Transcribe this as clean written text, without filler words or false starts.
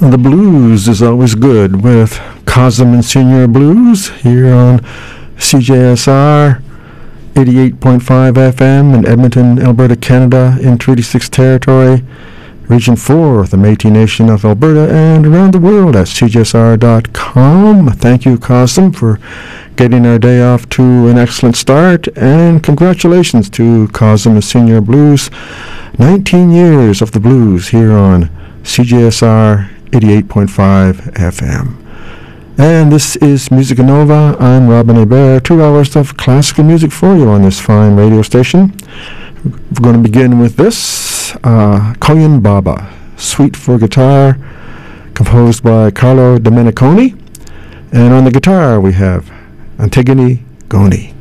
The blues is always good with Cosm and Senior Blues here on CJSR 88.5 FM in Edmonton, Alberta, Canada, in Treaty 6 territory, Region 4 of the Métis Nation of Alberta, and around the world at CJSR.com. Thank you, Cosm, for getting our day off to an excellent start, and congratulations to Cosm and Senior Blues. 19 years of the blues here on CJSR 88.5 FM. And this is Musica Nova. I'm Robin Hebert. 2 hours of classical music for you on this fine radio station. We're going to begin with this, Koyan Baba, Suite for Guitar, composed by Carlo Domeniconi. And on the guitar we have Antigone Goni.